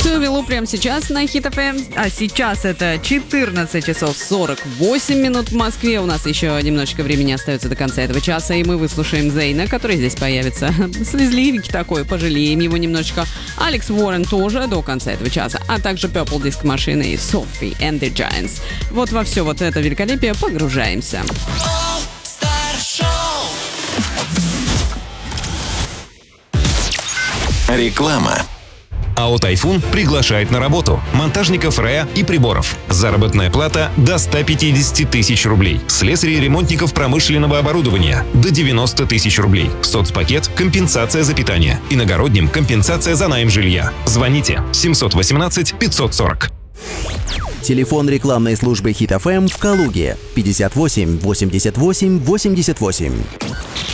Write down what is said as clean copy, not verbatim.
станцию Вилу прямо сейчас на Hit FM. А сейчас это 14 часов 48 минут в Москве. У нас еще немножечко времени остается до конца этого часа, и мы выслушаем Зейна, который здесь появится. Слезливенький такой, пожалеем его немножечко. Алекс Уоррен тоже до конца этого часа, а также Purple Disco Machine и Sophie and the Giants. Вот во все вот это великолепие погружаемся. Реклама. АО «Тайфун» приглашает на работу монтажников РЭА и приборов. Заработная плата до 150 тысяч рублей. Слесарей и ремонтников промышленного оборудования до 90 тысяч рублей. Соцпакет – компенсация за питание. Иногородним – компенсация за найм жилья. Звоните 718 540. Телефон рекламной службы Hit FM в Калуге 58 88 88.